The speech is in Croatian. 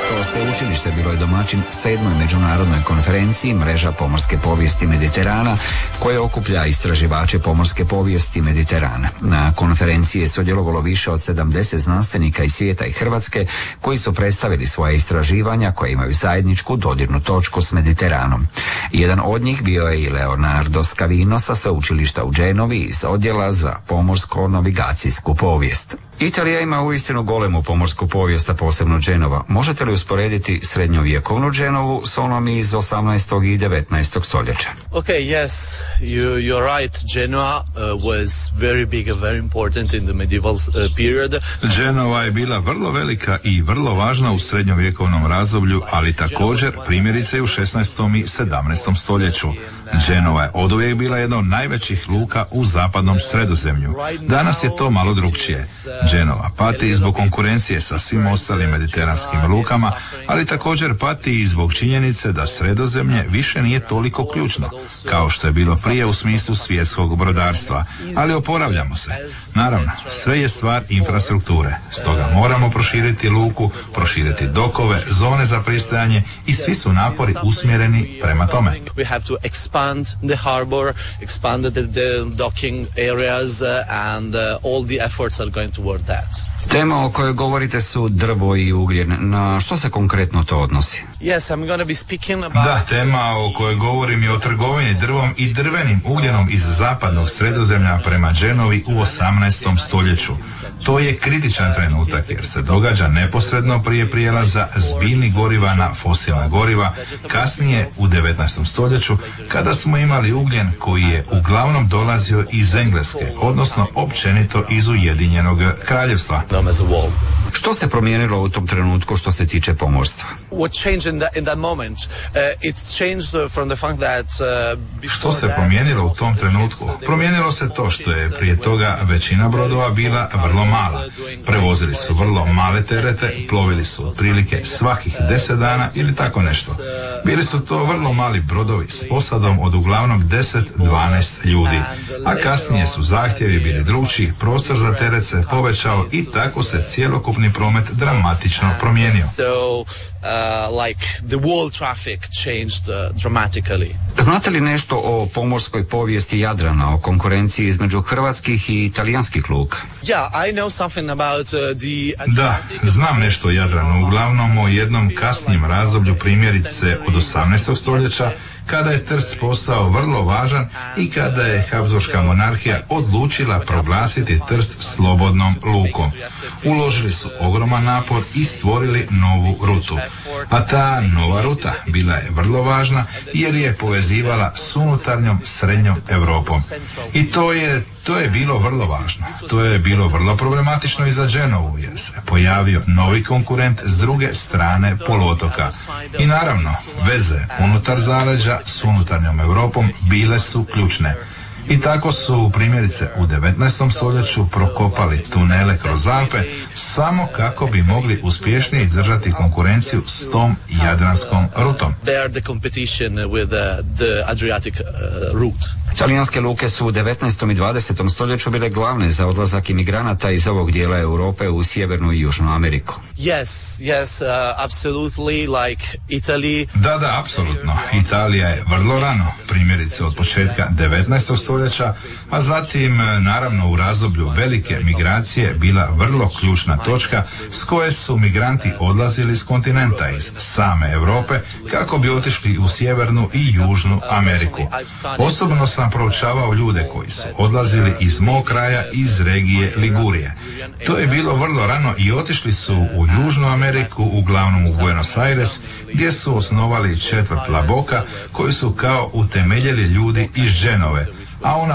Ženevsko sveučilište bilo je domaćin 7. međunarodnoj konferenciji Mreža pomorske povijesti Mediterana, koja okuplja istraživače pomorske povijesti Mediterana. Na konferenciji je sudjelovalo više od 70 znanstvenika iz svijeta i Hrvatske, koji su predstavili svoje istraživanja koja imaju zajedničku dodirnu točku s Mediteranom. Jedan od njih bio je i Leonardo Scavino sa sveučilišta u Genovi iz odjela za pomorsko-navigacijsku povijest. Italija ima uistinu golemu pomorsku povijest, a posebno Genova. Možete li usporediti srednjovjekovnu Genovu s onom iz 18. i 19. stoljeća? Okay, yes, you're right. Genoa was very big and very important in the medieval period. Genova je bila vrlo velika i vrlo važna u srednjovjekovnom razdoblju, ali također primjerice i u 16. i 17. stoljeću. Genova je oduvijek bila jedna od najvećih luka u zapadnom Sredozemlju. Danas je to malo drukčije. Genova pati zbog konkurencije sa svim ostalim mediteranskim lukama, ali također pati i zbog činjenice da Sredozemlje više nije toliko ključno, kao što je bilo prije u smislu svjetskog brodarstva, ali oporavljamo se. Naravno, sve je stvar infrastrukture, stoga moramo proširiti luku, proširiti dokove, zone za pristajanje i svi su napori usmjereni prema tome. Expand the harbor, expand the docking areas, and all the efforts are going toward that. Tema o kojoj govorite su drvo i ugljen. Na što se konkretno to odnosi? Yes, I'm going to be speaking about... Da, tema o kojoj govorim je o trgovini drvom i drvenim ugljenom iz zapadnog Sredozemlja prema Genovi u 18. stoljeću. To je kritičan trenutak jer se događa neposredno prije prijelaza s biljnih goriva na fosilna goriva, kasnije u 19. stoljeću, kada smo imali ugljen koji je uglavnom dolazio iz Engleske, odnosno općenito iz Ujedinjenog Kraljevstva. Što se promijenilo u tom trenutku što se tiče pomorstva? Što se promijenilo u tom trenutku? Promijenilo se to što je prije toga većina brodova bila vrlo mala. Prevozili su vrlo male terete, plovili su otprilike svakih 10 dana ili tako nešto. Bili su to vrlo mali brodovi s posadom od uglavnom 10-12 ljudi, a kasnije su zahtjevi bili drukčiji, prostor za teret se povećao i tako se cjelokupni promet dramatično promijenio. Znate li nešto o pomorskoj povijesti Jadrana, o konkurenciji između hrvatskih i italijanskih luka? Da, znam nešto o Jadranu, uglavnom o jednom kasnijem razdoblju, primjerice od 18. stoljeća, kada je Trst postao vrlo važan i kada je Habsburška monarhija odlučila proglasiti Trst slobodnom lukom. Uložili su ogroman napor i stvorili novu rutu. A ta nova ruta bila je vrlo važna jer je povezivala s unutarnjom srednjom Europom. I to je bilo vrlo važno. To je bilo vrlo problematično i za Genovu jer se pojavio novi konkurent s druge strane poluotoka. I naravno, veze unutar zaleđa s unutarnjom Europom bile su ključne. I tako su primjerice u 19. stoljeću prokopali tunele kroz Alpe samo kako bi mogli uspješnije izdržati konkurenciju s tom jadranskom rutom. Talijanske luke su u 19. i 20. stoljeću bile glavne za odlazak imigranata iz ovog dijela Europe u Sjevernu i Južnu Ameriku. Da, apsolutno. Italija je vrlo rano, primjerice od početka 19. stoljeća, a zatim naravno u razdoblju velike migracije bila vrlo ključna točka s koje su migranti odlazili s kontinenta iz same Europe kako bi otišli u Sjevernu i Južnu Ameriku. Osobno sam proučavao ljude koji su odlazili iz mog kraja, iz regije Ligurije. To je bilo vrlo rano i otišli su u Južnu Ameriku, uglavnom u Buenos Aires, gdje su osnovali četvrt La Boca koju su kao utemeljili ljudi iz Genove, a ona